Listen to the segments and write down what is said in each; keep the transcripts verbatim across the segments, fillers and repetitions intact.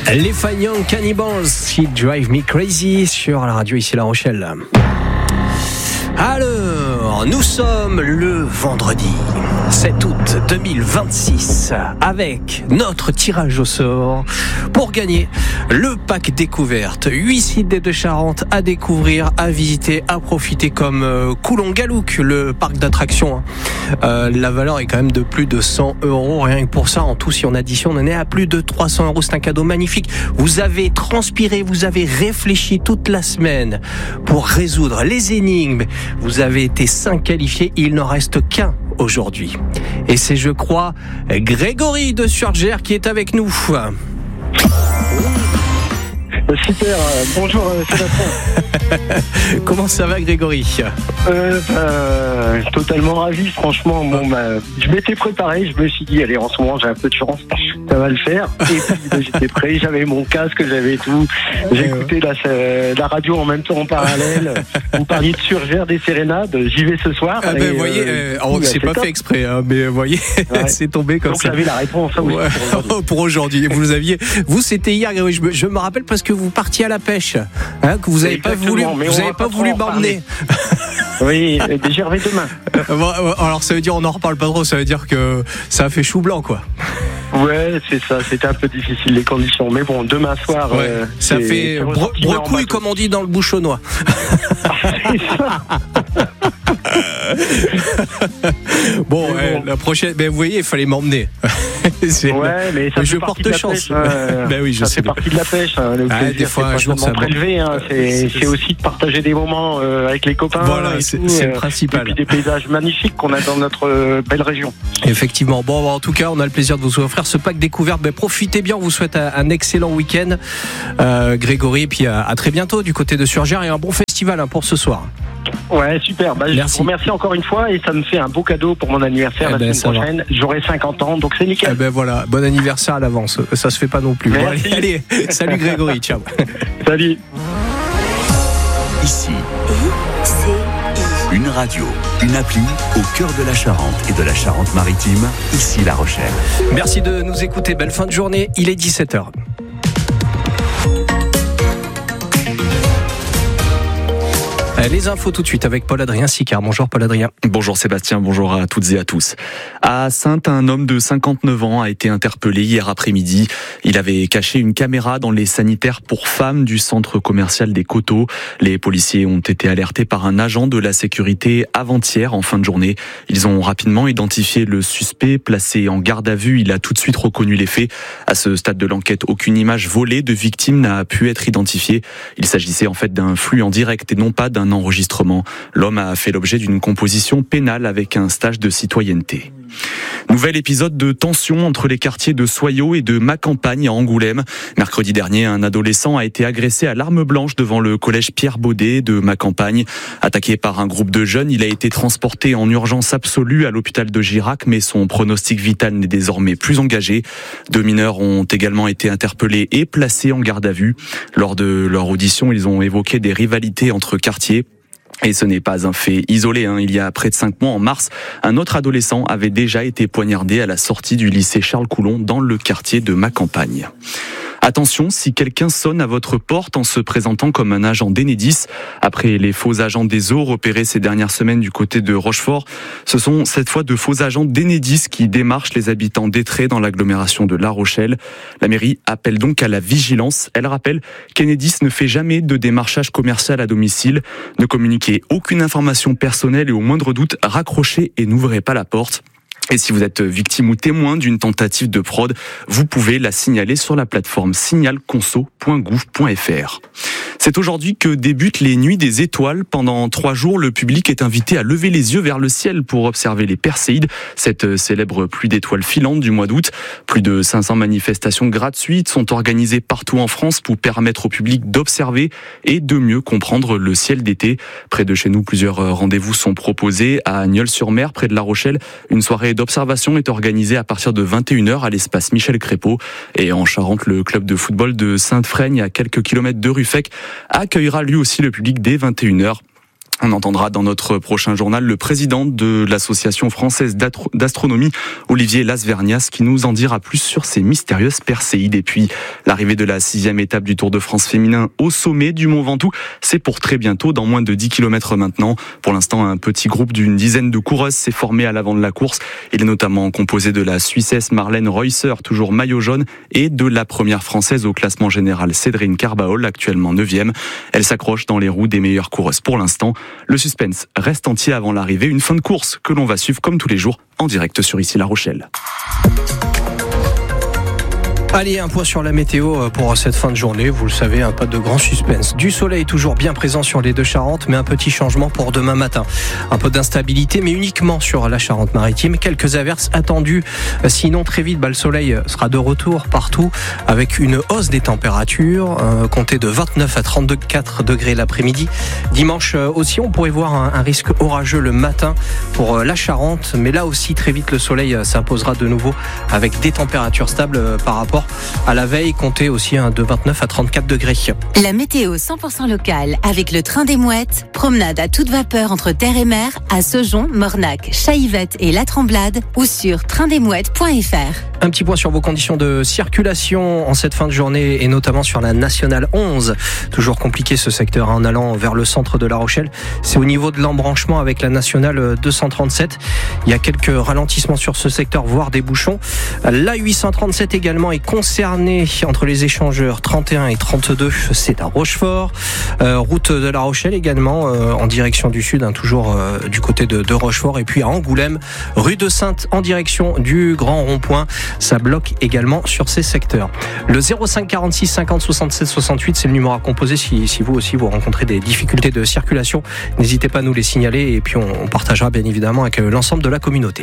Les Fine Cannibals, She Drive Me Crazy sur la radio ici La Rochelle. Alors, nous sommes le vendredi sept août deux mille vingt-six avec notre tirage au sort pour gagner le pack découverte. huit sites des Deux-Charentes à découvrir, à visiter, à profiter comme euh, Coulon-Galouk, le parc d'attractions. Euh, la valeur est quand même de plus de cent euros, rien que pour ça. En tout, si on additionne, on est à plus de trois cents euros. C'est un cadeau magnifique. Vous avez transpiré, vous avez réfléchi toute la semaine pour résoudre les énigmes. Vous avez été cinq qualifiés, il n'en reste qu'un aujourd'hui. Et c'est, je crois, Grégory de Surgères qui est avec nous. Super, euh, bonjour euh, Sébastien. Comment ça va Grégory? euh, bah, Totalement ravi, franchement. Bon, bah, je m'étais préparé, je me suis dit, allez, en ce moment j'ai un peu de chance, ça va le faire. Et puis bah, j'étais prêt, j'avais mon casque, j'avais tout. J'écoutais la, la radio en même temps en parallèle. Vous parliez de Surgères, des sérénades, j'y vais ce soir. Ah, ben, vous voyez, euh, alors, c'est, c'est pas top. Fait exprès, hein, mais vous voyez, ouais. C'est tombé comme donc, ça. Donc j'avais la réponse oui, ouais. pour aujourd'hui. Pour aujourd'hui. Vous nous aviez, vous c'était hier, Grégory, je me, je me rappelle parce que vous partiez à la pêche, hein, que vous n'avez pas voulu, vous avez pas voulu m'emmener. Oui, j'y reviens demain. Bon, alors ça veut dire on n'en reparle pas trop, ça veut dire que ça a fait chou blanc quoi. Ouais, c'est ça, c'était un peu difficile les conditions, mais bon, demain soir, ouais, euh, ça fait bre- brecouille comme on dit dans le bouchonnois. C'est ça. Bon, ouais, bon, la prochaine, ben vous voyez, il fallait m'emmener. C'est, ouais, mais ça mais fait je porte chance. Pêche, hein. Ben oui, je ça sais. fait partie de la pêche. Hein. Le ah, plaisir, des fois, c'est un jour, ça prélever. Hein. C'est, c'est, c'est aussi de partager des moments euh, avec les copains. Voilà, et c'est, tout, c'est euh, le principal. Et puis des paysages magnifiques qu'on a dans notre euh, belle région. Effectivement. Bon, en tout cas, on a le plaisir de vous offrir ce pack découverte. Ben, profitez bien. On vous souhaite un, un excellent week-end, euh, Grégory. Et puis à, à très bientôt du côté de Surgères et un bon festival hein, pour ce soir. Ouais, super. Bah, je vous remercie encore une fois et ça me fait un beau cadeau pour mon anniversaire eh la ben, semaine prochaine. Va. J'aurai cinquante ans, donc c'est nickel. Eh ben voilà, bon anniversaire à l'avance. Ça se fait pas non plus. Bon, allez, allez, salut Grégory, ciao. Salut. Ici, une radio, une appli au cœur de la Charente et de la Charente-Maritime. Ici La Rochelle. Merci de nous écouter. Belle fin de journée. Il est dix-sept heures. Les infos tout de suite avec Paul-Adrien Sicard. Bonjour Paul-Adrien. Bonjour Sébastien, bonjour à toutes et à tous. À Saintes, un homme de cinquante-neuf ans a été interpellé hier après-midi. Il avait caché une caméra dans les sanitaires pour femmes du centre commercial des Coteaux. Les policiers ont été alertés par un agent de la sécurité avant-hier en fin de journée. Ils ont rapidement identifié le suspect, placé en garde à vue. Il a tout de suite reconnu les faits. À ce stade de l'enquête, aucune image volée de victime n'a pu être identifiée. Il s'agissait en fait d'un flux en direct et non pas d'un enregistrement. L'homme a fait l'objet d'une composition pénale avec un stage de citoyenneté. Nouvel épisode de tension entre les quartiers de Soyaux et de Macampagne à Angoulême. Mercredi dernier, un adolescent a été agressé à l'arme blanche devant le collège Pierre Baudet de Macampagne. Attaqué par un groupe de jeunes, il a été transporté en urgence absolue à l'hôpital de Girac, mais son pronostic vital n'est désormais plus engagé. Deux mineurs ont également été interpellés et placés en garde à vue. Lors de leur audition, ils ont évoqué des rivalités entre quartiers. Et ce n'est pas un fait isolé, hein. Il y a près de cinq mois, en mars, un autre adolescent avait déjà été poignardé à la sortie du lycée Charles Coulon dans le quartier de Macampagne. Attention, si quelqu'un sonne à votre porte en se présentant comme un agent d'Enedis, après les faux agents des eaux repérés ces dernières semaines du côté de Rochefort, ce sont cette fois de faux agents d'Enedis qui démarchent les habitants d'Étré dans l'agglomération de La Rochelle. La mairie appelle donc à la vigilance. Elle rappelle qu'Enedis ne fait jamais de démarchage commercial à domicile. Ne communiquez aucune information personnelle et au moindre doute, raccrochez et n'ouvrez pas la porte. Et si vous êtes victime ou témoin d'une tentative de fraude, vous pouvez la signaler sur la plateforme signal conso point gouv point f r. C'est aujourd'hui que débutent les Nuits des Étoiles. Pendant trois jours, le public est invité à lever les yeux vers le ciel pour observer les Perséides, cette célèbre pluie d'étoiles filantes du mois d'août. Plus de cinq cents manifestations gratuites sont organisées partout en France pour permettre au public d'observer et de mieux comprendre le ciel d'été. Près de chez nous, plusieurs rendez-vous sont proposés. À Nieul-sur-Mer, près de La Rochelle, une soirée d'observation est organisée à partir de vingt et une heures à l'espace Michel Crépeau. Et en Charente, le club de football de Sainte-Freigne, à quelques kilomètres de Ruffec, accueillera lui aussi le public dès vingt et une heures. On entendra dans notre prochain journal le président de l'Association française d'astronomie, Olivier Lasvernias, qui nous en dira plus sur ces mystérieuses Perséides. Et puis, l'arrivée de la sixième étape du Tour de France féminin au sommet du Mont Ventoux, c'est pour très bientôt, dans moins de dix kilomètres maintenant. Pour l'instant, un petit groupe d'une dizaine de coureuses s'est formé à l'avant de la course. Il est notamment composé de la Suissesse Marlène Reusser, toujours maillot jaune, et de la première française au classement général, Cédrine Carbaol, actuellement neuvième. Elle s'accroche dans les roues des meilleures coureuses pour l'instant. Le suspense reste entier avant l'arrivée, une fin de course que l'on va suivre comme tous les jours en direct sur Ici La Rochelle. Allez, un point sur la météo pour cette fin de journée. Vous le savez, un pas de grand suspense. Du soleil toujours bien présent sur les deux Charentes, mais un petit changement pour demain matin. Un peu d'instabilité, mais uniquement sur la Charente-Maritime. Quelques averses attendues. Sinon, très vite, bah, le soleil sera de retour partout avec une hausse des températures. Euh, comptez de vingt-neuf à trente-quatre degrés l'après-midi. Dimanche aussi, on pourrait voir un, un risque orageux le matin pour la Charente. Mais là aussi, très vite, le soleil s'imposera de nouveau avec des températures stables par rapport à la veille, comptez aussi hein, de vingt-neuf à trente-quatre degrés. La météo cent pour cent locale avec le train des Mouettes. Promenade à toute vapeur entre terre et mer à Saujon, Mornac, Chaillevette et La Tremblade ou sur train des mouettes point f r. Un petit point sur vos conditions de circulation en cette fin de journée et notamment sur la Nationale onze. Toujours compliqué ce secteur en allant vers le centre de La Rochelle. C'est au niveau de l'embranchement avec la Nationale deux cent trente-sept. Il y a quelques ralentissements sur ce secteur, voire des bouchons. La huit cent trente-sept également est concernée entre les échangeurs trente et un et trente-deux. C'est à Rochefort. Euh, route de La Rochelle également euh, en direction du sud, hein, toujours euh, du côté de, de Rochefort. Et puis à Angoulême, rue de Sainte en direction du Grand Rond-Point. Ça bloque également sur ces secteurs. Le zéro cinq quarante-six cinquante soixante-sept soixante-huit, c'est le numéro à composer si, si vous aussi vous rencontrez des difficultés de circulation. N'hésitez pas à nous les signaler et puis on, on partagera bien évidemment avec l'ensemble de la communauté.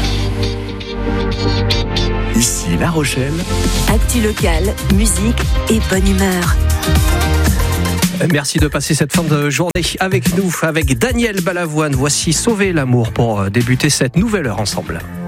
Ici La Rochelle. Actu locale, musique et bonne humeur. Merci de passer cette fin de journée avec nous, avec Daniel Balavoine. Voici Sauver l'amour pour débuter cette nouvelle heure ensemble.